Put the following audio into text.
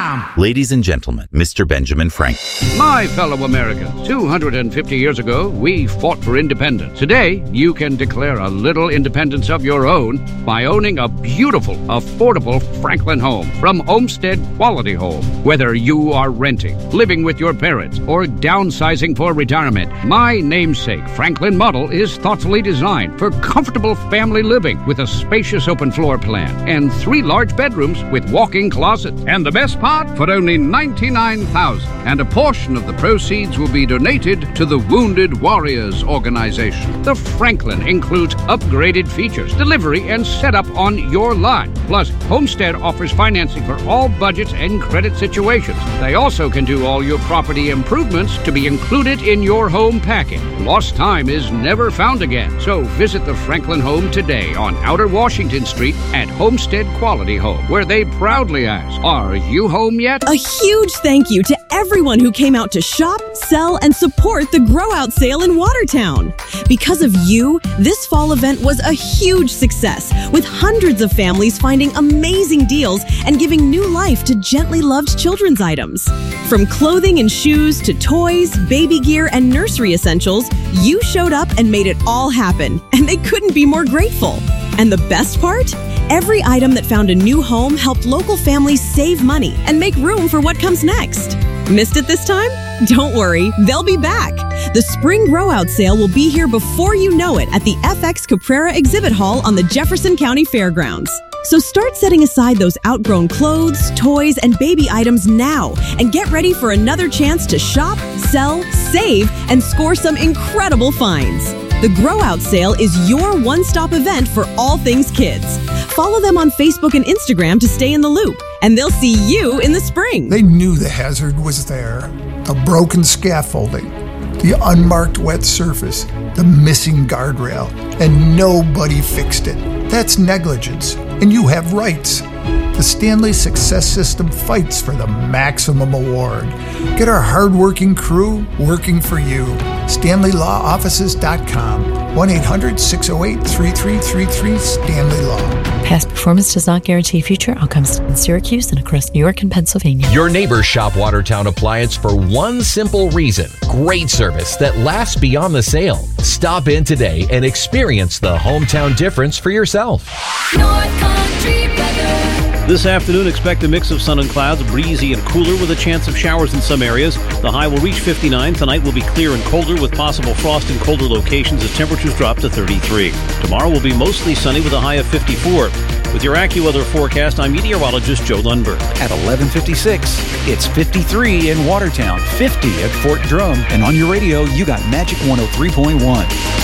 Ladies and gentlemen, Mr. Benjamin Franklin. My fellow Americans, 250 years ago, we fought for independence. Today, you can declare a little independence of your own by owning a beautiful, affordable Franklin home from Homestead Quality Home. Whether you are renting, living with your parents, or downsizing for retirement, my namesake Franklin model is thoughtfully designed for comfortable family living with a spacious open floor plan and 3 large bedrooms with walk-in closets. And the best part, for only $99,000, and a portion of the proceeds will be donated to the Wounded Warriors organization. The Franklin includes upgraded features, delivery, and setup on your lot. Plus, Homestead offers financing for all budgets and credit situations. They also can do all your property improvements to be included in your home package. Lost time is never found again. So visit the Franklin home today on Outer Washington Street at Homestead Quality Home, where they proudly ask, are you home yet? A huge thank you to everyone who came out to shop, sell, and support the Grow Out sale in Watertown. Because of you, this fall event was a huge success, with hundreds of families finding amazing deals and giving new life to gently loved children's items. From clothing and shoes to toys, baby gear, and nursery essentials, you showed up and made it all happen, and they couldn't be more grateful. And the best part? Every item that found a new home helped local families save money and make room for what comes next. Missed it this time? Don't worry, they'll be back. The Spring Grow Out sale will be here before you know it at the FX Caprera Exhibit Hall on the Jefferson County Fairgrounds. So start setting aside those outgrown clothes, toys, and baby items now and get ready for another chance to shop, sell, save, and score some incredible finds. The Grow Out sale is your one-stop event for all things kids. Follow them on Facebook and Instagram to stay in the loop, and they'll see you in the spring. They knew the hazard was there. The broken scaffolding, the unmarked wet surface, the missing guardrail, and nobody fixed it. That's negligence, and you have rights. The Stanley Success System fights for the maximum award. Get our hardworking crew working for you. StanleyLawOffices.com. 1-800-608-3333 Stanley Law. Past performance does not guarantee future outcomes in Syracuse and across New York and Pennsylvania. Your neighbors shop Watertown Appliance for one simple reason. Great service that lasts beyond the sale. Stop in today and experience the hometown difference for yourself. North Country weather. This afternoon, expect a mix of sun and clouds, breezy and cooler with a chance of showers in some areas. The high will reach 59. Tonight will be clear and colder with possible frost in colder locations as temperatures drop to 33. Tomorrow will be mostly sunny with a high of 54. With your AccuWeather forecast, I'm meteorologist Joe Lundberg. At 11:56, it's 53 in Watertown, 50 at Fort Drum, and on your radio, you got Magic 103.1.